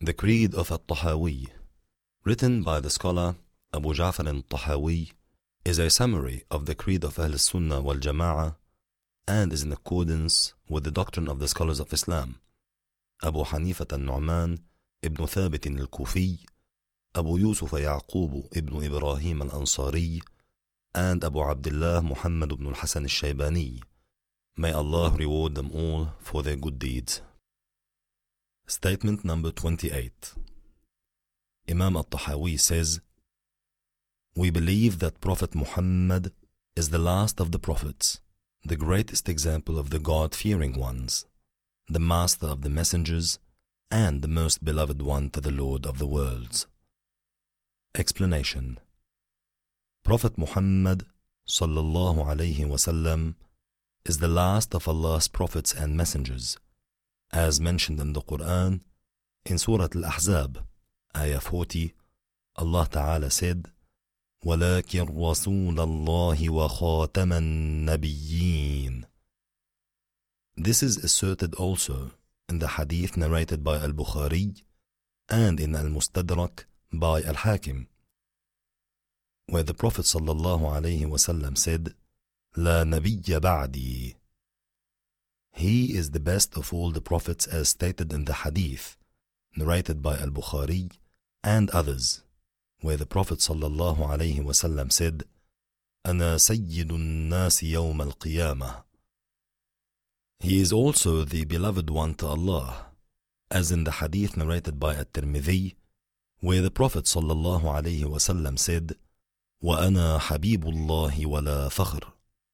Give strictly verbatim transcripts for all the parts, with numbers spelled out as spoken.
The Creed of At-Tahawi, written by the scholar Abu Ja'far al-Tahawi, is a summary of the Creed of Ahl Sunnah wal Jama'ah and is in accordance with the doctrine of the scholars of Islam, Abu Hanifah al-Nu'man ibn Thabit al-Kufi, Abu Yusuf Ya'qub ibn Ibrahim al-Ansari, and Abu Abdullah Muhammad ibn al-Hasan al-Shaybani. May Allah reward them all for their good deeds. Statement number twenty-eight. Imam At-Tahawi says, "We believe that Prophet Muhammad is the last of the prophets, the greatest example of the God-fearing ones, the master of the messengers, and the most beloved one to the Lord of the worlds." Explanation. Prophet Muhammad sallallahu alayhi wasallam is the last of Allah's prophets and messengers, as mentioned in the Quran in Surah Al-Ahzab, Ayah forty. Allah Ta'ala said, وَلَكِنْ رَسُولَ اللَّهِ وَخَاتَمَ النَّبِيِّينَ. This is asserted also in the hadith narrated by Al-Bukhari and in Al-Mustadrak by Al-Hakim, where the Prophet sallallahu alayhi wasallam said, لا نبي بعدي. He is the best of all the prophets, as stated in the hadith narrated by Al-Bukhari and others, where the Prophet sallallahu alayhi wasallam said, أنا سيد الناس يوم القيامة. He is also the beloved one to Allah, as in the hadith narrated by At-Tirmidhi, where the Prophet sallallahu alayhi wasallam said, وأنا حبيب الله ولا فخر.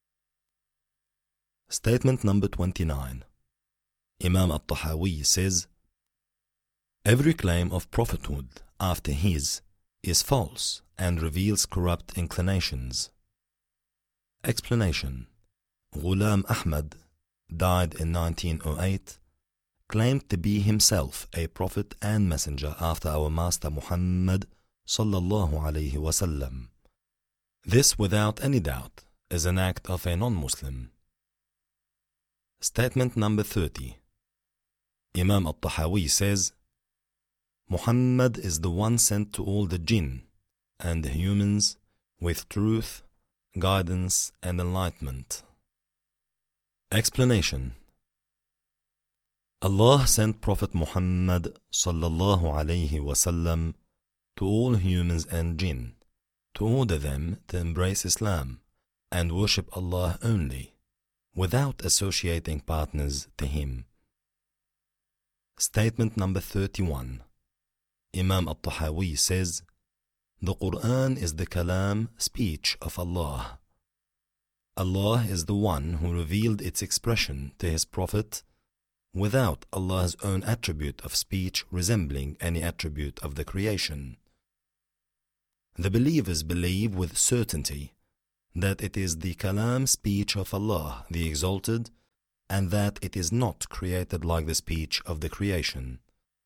Statement number twenty-nine. Imam At-Tahawi says, "Every claim of prophethood after his is false and reveals corrupt inclinations." Explanation. Ghulam Ahmad died in nineteen oh eight, claimed to be himself a prophet and messenger after our Master Muhammad sallallahu alayhi wasallam. This, without any doubt, is an act of a non-Muslim. Statement number thirty. Imam At-Tahawi says, Muhammad is the one sent to all the jinn and the humans with truth, guidance, and enlightenment. Explanation. Allah sent Prophet Muhammad sallallahu alayhi wasallam to all humans and jinn to order them to embrace Islam and worship Allah only, without associating partners to Him. Statement number thirty-one. Imam At-Tahawi says, the Quran is the kalam, speech of Allah. Allah is the one who revealed its expression to His Prophet without Allah's own attribute of speech resembling any attribute of the creation. The believers believe with certainty that it is the kalam, speech of Allah, the Exalted, and that it is not created like the speech of the creation.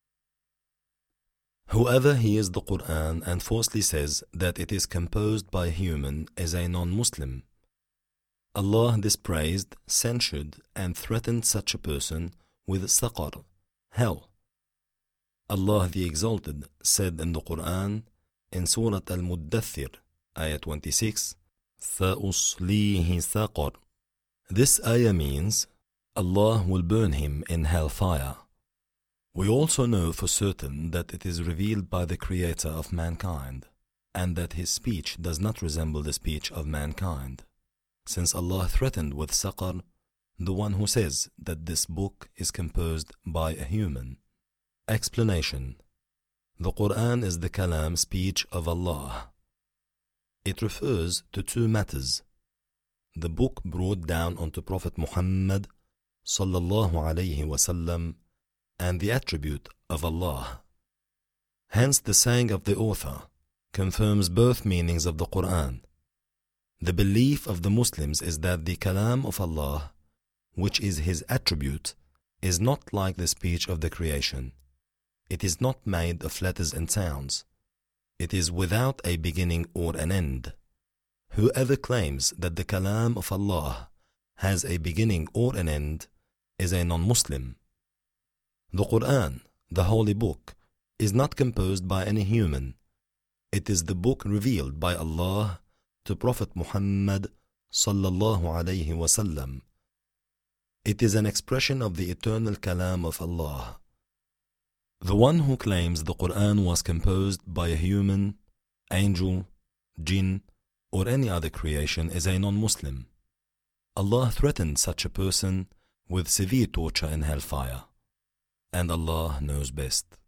Whoever hears the Quran and falsely says that it is composed by a human is a non-Muslim. Allah dispraised, censured, and threatened such a person with saqar, hell. Allah the Exalted said in the Quran in Surah Al-Muddathir, Ayah twenty-six, سَأُصْلِيهِ سَقَرْ. This ayah means Allah will burn him in hellfire. We also know for certain that it is revealed by the Creator of mankind, and that His speech does not resemble the speech of mankind, since Allah threatened with saqar the one who says that this book is composed by a human. Explanation. The Quran is the kalam, speech of Allah. It refers to two matters: the book brought down onto Prophet Muhammad sallallahu alayhi wasallam and the attribute of Allah. Hence the saying of the author confirms both meanings of the Quran. The belief of the Muslims is that the kalam of Allah, which is His attribute, is not like the speech of the creation. It is not made of letters and sounds. It is without a beginning or an end. Whoever claims that the kalam of Allah has a beginning or an end is a non-Muslim. The Quran, the Holy Book, is not composed by any human. It is the book revealed by Allah to Prophet Muhammad sallallahu alayhi wasallam. It is an expression of the eternal kalam of Allah. The one who claims the Quran was composed by a human, angel, jinn, or any other creation is a non-Muslim. Allah threatened such a person with severe torture in hellfire, and Allah knows best.